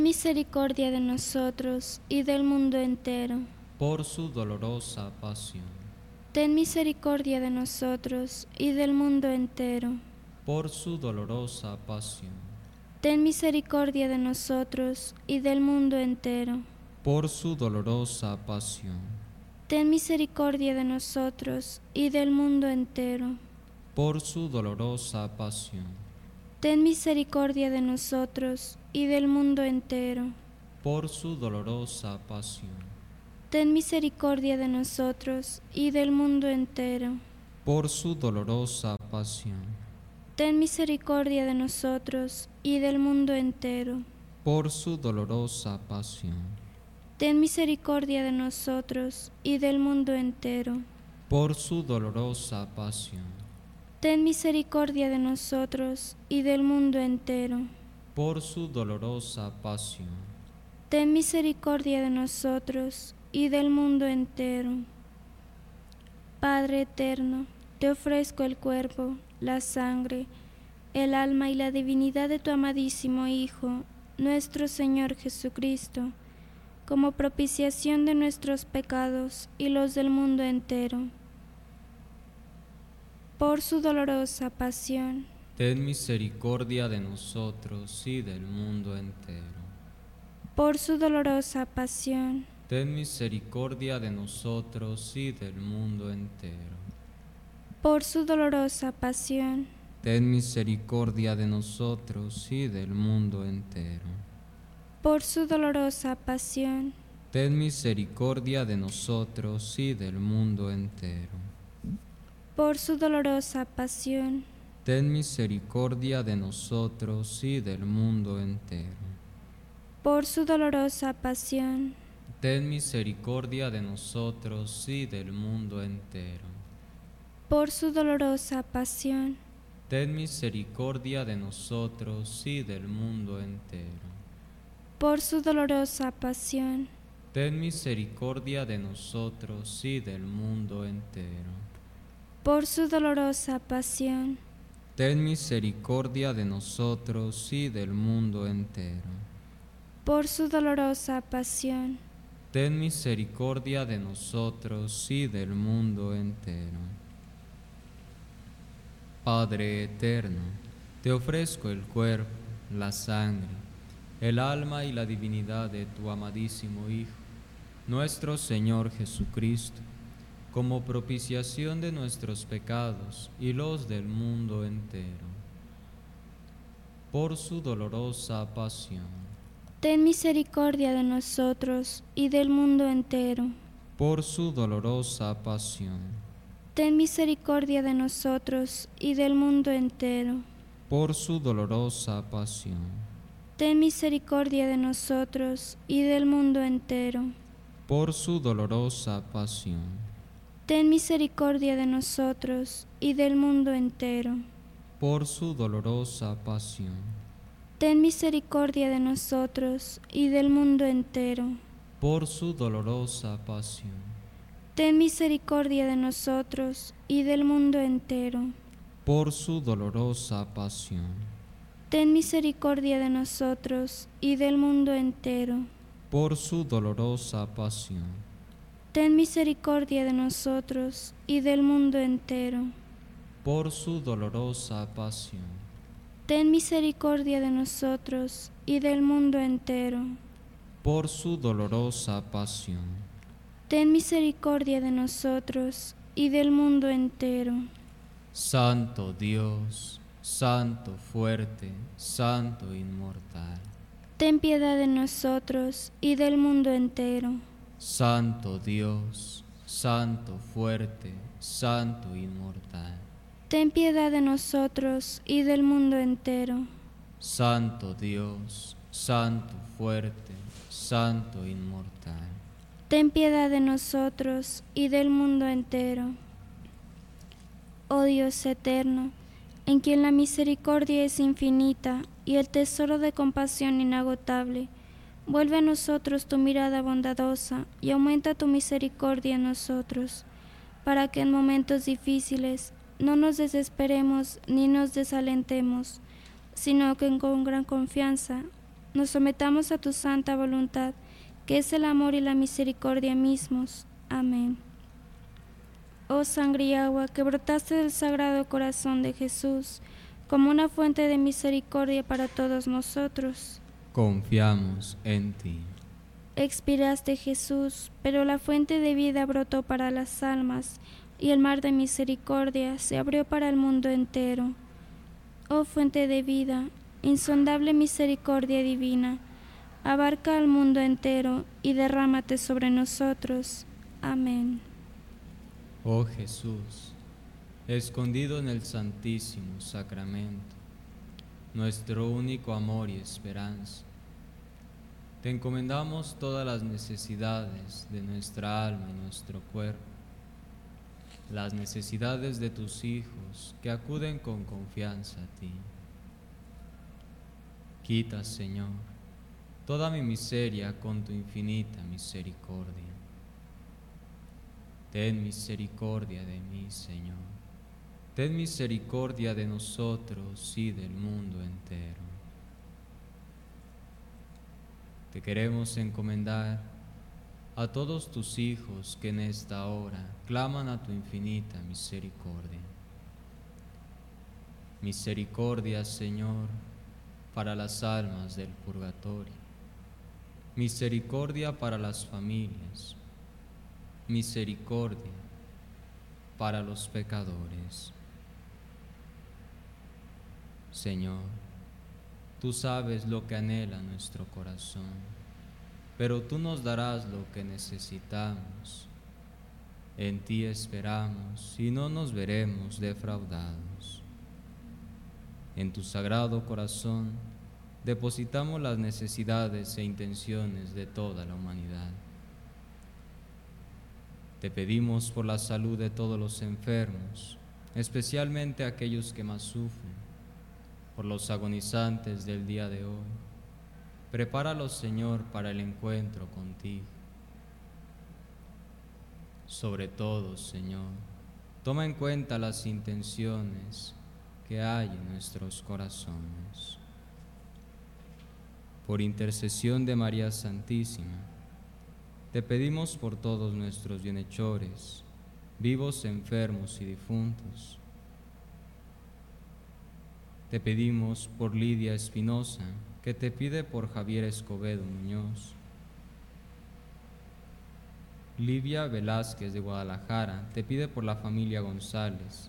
Misericordia de nosotros y del mundo entero. Por su dolorosa pasión. Ten misericordia de nosotros y del mundo entero. Por su dolorosa pasión. Ten misericordia de nosotros y del mundo entero. Por su dolorosa pasión. Ten misericordia de nosotros y del mundo entero. Por su dolorosa pasión. Ten misericordia de nosotros y del mundo entero. Por su dolorosa pasión. Ten misericordia de nosotros y del mundo entero. Por su dolorosa pasión. Ten misericordia de nosotros y del mundo entero. Por su dolorosa pasión. Ten misericordia de nosotros y del mundo entero. Por su dolorosa pasión. Ten misericordia de nosotros y del mundo entero. Por su dolorosa pasión. Ten misericordia de nosotros y del mundo entero. Padre eterno, te ofrezco el cuerpo, la sangre, el alma y la divinidad de tu amadísimo Hijo, nuestro Señor Jesucristo, como propiciación de nuestros pecados y los del mundo entero. Por su dolorosa pasión. Ten misericordia de nosotros y del mundo entero. Por su dolorosa pasión. Ten misericordia de nosotros y del mundo entero. Por su dolorosa pasión. Ten misericordia de nosotros y del mundo entero. Por su dolorosa pasión. Ten misericordia de nosotros y del mundo entero. Por su dolorosa pasión. Ten misericordia de nosotros y del mundo entero. Por su dolorosa pasión. Ten misericordia de nosotros y del mundo entero. Por su dolorosa pasión. Ten misericordia de nosotros y del mundo entero. Por su dolorosa pasión. Ten misericordia de nosotros y del mundo entero. Por su dolorosa pasión. Ten misericordia de nosotros y del mundo entero. Por su dolorosa pasión. Ten misericordia de nosotros y del mundo entero. Padre eterno, te ofrezco el cuerpo, la sangre, el alma y la divinidad de tu amadísimo Hijo, nuestro Señor Jesucristo, como propiciación de nuestros pecados y los del mundo entero. Por su dolorosa pasión. Ten misericordia de nosotros y del mundo entero. Por su dolorosa pasión. Ten misericordia de nosotros y del mundo entero. Por su dolorosa pasión. Ten misericordia de nosotros y del mundo entero. Por su dolorosa pasión. Ten misericordia de nosotros y del mundo entero. Por su dolorosa pasión. Ten misericordia de nosotros y del mundo entero. Por su dolorosa pasión. Ten misericordia de nosotros y del mundo entero. Por su dolorosa pasión. Ten misericordia de nosotros y del mundo entero. Por su dolorosa pasión. Ten misericordia de nosotros y del mundo entero. Por su dolorosa pasión. Ten misericordia de nosotros y del mundo entero. Por su dolorosa pasión. Ten misericordia de nosotros y del mundo entero. Santo Dios, Santo fuerte, Santo inmortal. Ten piedad de nosotros y del mundo entero. Santo Dios, Santo fuerte, Santo inmortal. Ten piedad de nosotros y del mundo entero. Santo Dios, Santo fuerte, Santo inmortal. Ten piedad de nosotros y del mundo entero. Oh Dios eterno, en quien la misericordia es infinita y el tesoro de compasión inagotable, vuelve a nosotros tu mirada bondadosa y aumenta tu misericordia en nosotros, para que en momentos difíciles no nos desesperemos ni nos desalentemos, sino que con gran confianza nos sometamos a tu santa voluntad, que es el amor y la misericordia mismos. Amén. Oh sangre y agua que brotaste del Sagrado Corazón de Jesús, como una fuente de misericordia para todos nosotros. Confiamos en ti. Expiraste, Jesús, pero la fuente de vida brotó para las almas, y el mar de misericordia se abrió para el mundo entero. Oh fuente de vida, insondable misericordia divina, abarca al mundo entero y derrámate sobre nosotros. Amén. Oh Jesús, escondido en el Santísimo Sacramento, nuestro único amor y esperanza, te encomendamos todas las necesidades de nuestra alma y nuestro cuerpo, las necesidades de tus hijos que acuden con confianza a ti. Quita, Señor, toda mi miseria con tu infinita misericordia. Ten misericordia de mí, Señor. Ten misericordia de nosotros y del mundo entero. Te queremos encomendar a todos tus hijos que en esta hora claman a tu infinita misericordia. Misericordia, Señor, para las almas del purgatorio. Misericordia para las familias. Misericordia para los pecadores. Señor, tú sabes lo que anhela nuestro corazón, pero tú nos darás lo que necesitamos. En ti esperamos y no nos veremos defraudados. En tu sagrado corazón depositamos las necesidades e intenciones de toda la humanidad. Te pedimos por la salud de todos los enfermos, especialmente aquellos que más sufren, por los agonizantes del día de hoy. Prepáralos, Señor, para el encuentro contigo. Sobre todo, Señor, toma en cuenta las intenciones que hay en nuestros corazones. Por intercesión de María Santísima, te pedimos por todos nuestros bienhechores, vivos, enfermos y difuntos. Te pedimos por Lidia Espinosa, que te pide por Javier Escobedo Muñoz. Livia Velázquez de Guadalajara te pide por la familia González.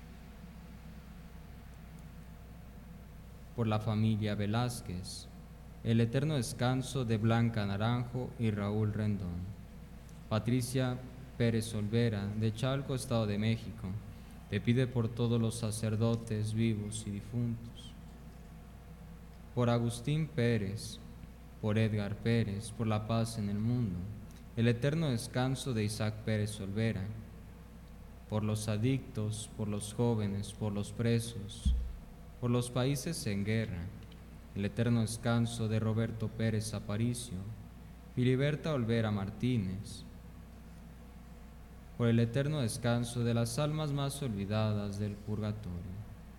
Por la familia Velázquez, el eterno descanso de Blanca Naranjo y Raúl Rendón. Patricia Pérez Olvera, de Chalco, Estado de México, te pide por todos los sacerdotes vivos y difuntos. Por Agustín Pérez, por Edgar Pérez, por la paz en el mundo, el eterno descanso de Isaac Pérez Olvera, por los adictos, por los jóvenes, por los presos, por los países en guerra, el eterno descanso de Roberto Pérez Aparicio, Filiberta Olvera Martínez, por el eterno descanso de las almas más olvidadas del purgatorio.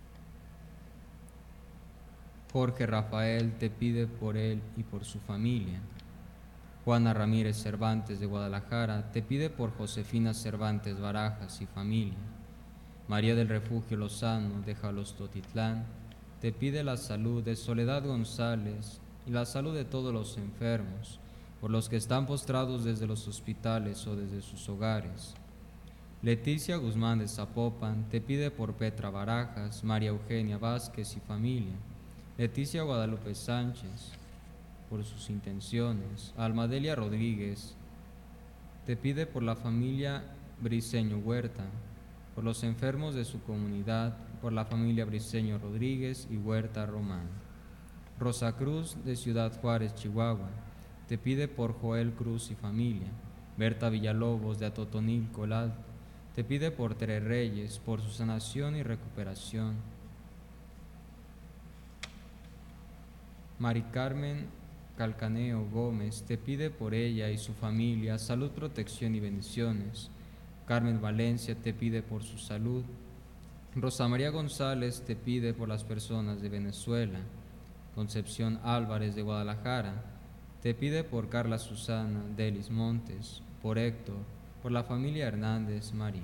Jorge Rafael te pide por él y por su familia. Juana Ramírez Cervantes de Guadalajara te pide por Josefina Cervantes Barajas y familia. María del Refugio Lozano de Jalostotitlán te pide la salud de Soledad González y la salud de todos los enfermos, por los que están postrados desde los hospitales o desde sus hogares. Leticia Guzmán de Zapopan te pide por Petra Barajas, María Eugenia Vázquez y familia. Leticia Guadalupe Sánchez, por sus intenciones. Almadelia Rodríguez te pide por la familia Briceño Huerta, por los enfermos de su comunidad, por la familia Briceño Rodríguez y Huerta Román. Rosa Cruz de Ciudad Juárez, Chihuahua, te pide por Joel Cruz y familia. Berta Villalobos de Atotonilco, el Alto, te pide por Tere Reyes, por su sanación y recuperación. Mari Carmen Calcaneo Gómez te pide por ella y su familia salud, protección y bendiciones. Carmen Valencia te pide por su salud. Rosa María González te pide por las personas de Venezuela. Concepción Álvarez de Guadalajara, te pide por Carla Susana Delis Montes, por Héctor, por la familia Hernández Marín.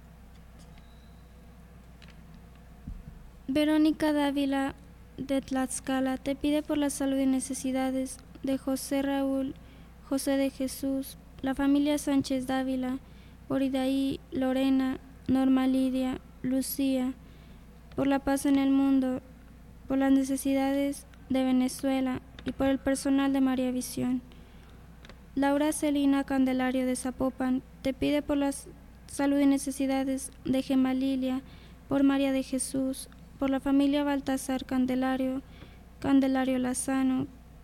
Verónica Dávila de Tlaxcala te pide por la salud y necesidades de José Raúl, José de Jesús, la familia Sánchez Dávila, por Idaí, Lorena, Norma Lidia, Lucía, por la paz en el mundo, por las necesidades de Venezuela y por el personal de María Visión. Laura Celina Candelario de Zapopan te pide por la salud y necesidades de Gemma Lilia, por María de Jesús, por la familia Baltasar Candelario, Candelario Lazano,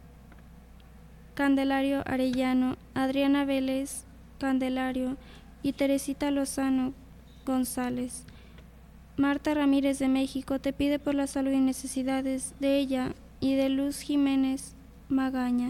Candelario Arellano, Adriana Vélez Candelario y Teresita Lozano González. Marta Ramírez de México te pide por la salud y necesidades de ella y de Luz Jiménez Magaña.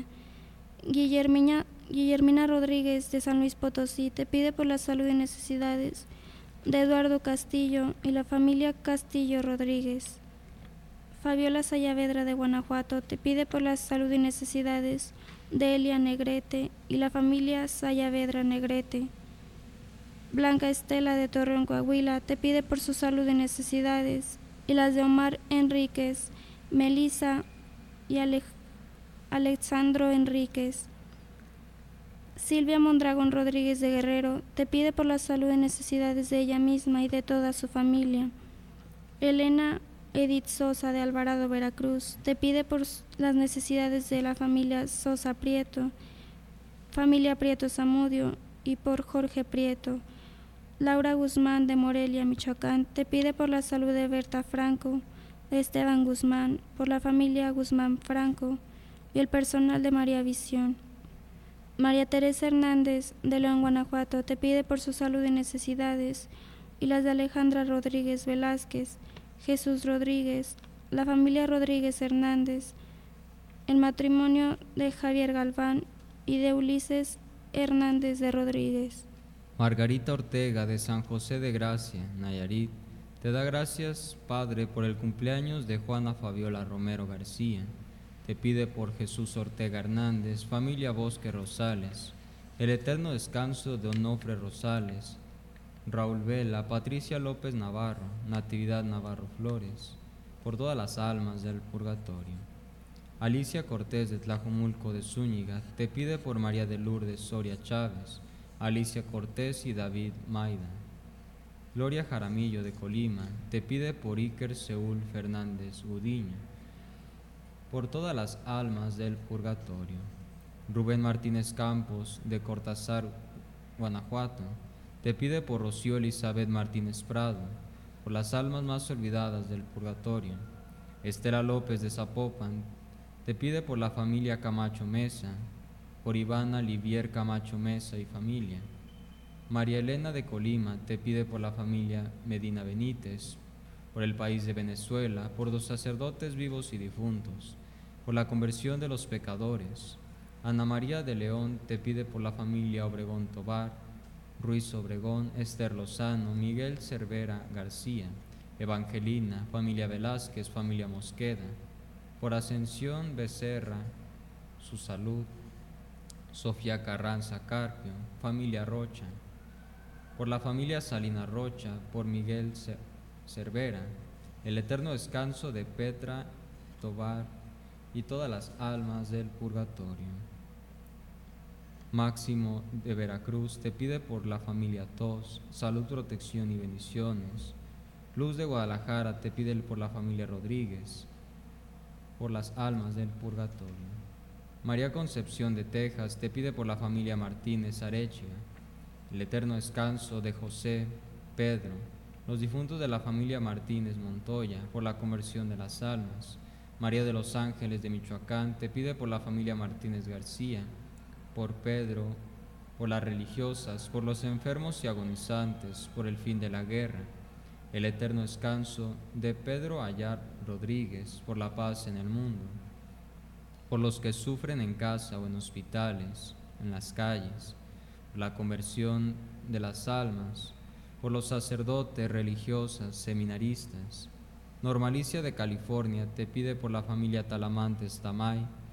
Guillermina Rodríguez de San Luis Potosí te pide por la salud y necesidades de Eduardo Castillo y la familia Castillo Rodríguez. Fabiola Sayavedra de Guanajuato te pide por la salud y necesidades de Elia Negrete y la familia Sayavedra Negrete. Blanca Estela de Torreón, Coahuila te pide por su salud y necesidades y las de Omar Enríquez, Melissa y Alexandro Enríquez. Silvia Mondragón Rodríguez de Guerrero te pide por la salud y necesidades de ella misma y de toda su familia. Elena Edith Sosa de Alvarado, Veracruz te pide por las necesidades de la familia Sosa Prieto, familia Prieto Zamudio y por Jorge Prieto. Laura Guzmán de Morelia, Michoacán te pide por la salud de Berta Franco, de Esteban Guzmán, por la familia Guzmán Franco y el personal de María Visión. María Teresa Hernández de León, Guanajuato te pide por su salud y necesidades y las de Alejandra Rodríguez Velázquez, Jesús Rodríguez, la familia Rodríguez Hernández, el matrimonio de Javier Galván y de Ulises Hernández de Rodríguez. Margarita Ortega de San José de Gracia, Nayarit, te da gracias, Padre, por el cumpleaños de Juana Fabiola Romero García. Te pide por Jesús Ortega Hernández, familia Bosque Rosales, el eterno descanso de Onofre Rosales, Raúl Vela, Patricia López Navarro, Natividad Navarro Flores, por todas las almas del purgatorio. Alicia Cortés de Tlajomulco de Zúñiga te pide por María de Lourdes Soria Chávez, Alicia Cortés y David Maida. Gloria Jaramillo de Colima te pide por Iker Seúl Fernández Gudiño, por todas las almas del purgatorio. Rubén Martínez Campos de Cortázar, Guanajuato, te pide por Rocío Elizabeth Martínez Prado, por las almas más olvidadas del purgatorio. Estela López de Zapopan te pide por la familia Camacho Mesa, por Ivana Livier Camacho Mesa y familia. María Elena de Colima te pide por la familia Medina Benítez, por el país de Venezuela, por los sacerdotes vivos y difuntos, por la conversión de los pecadores. Ana María de León te pide por la familia Obregón Tobar, Ruiz Obregón, Esther Lozano, Miguel Cervera García, Evangelina, familia Velázquez, familia Mosqueda, por Ascensión Becerra, su salud, Sofía Carranza Carpio, familia Rocha, por la familia Salina Rocha, por Miguel Cervera, el eterno descanso de Petra Tobar y todas las almas del purgatorio. Máximo de Veracruz te pide por la familia Tos, salud, protección y bendiciones. Luz de Guadalajara te pide por la familia Rodríguez, por las almas del purgatorio. María Concepción de Texas te pide por la familia Martínez Arechiga, el eterno descanso de José, Pedro, los difuntos de la familia Martínez Montoya, por la conversión de las almas. María de los Ángeles de Michoacán te pide por la familia Martínez García, por Pedro, por las religiosas, por los enfermos y agonizantes, por el fin de la guerra, el eterno descanso de Pedro Ayar Rodríguez, por la paz en el mundo, por los que sufren en casa o en hospitales, en las calles, por la conversión de las almas, por los sacerdotes, religiosas, seminaristas. Normalicia de California te pide por la familia Talamantes Tamay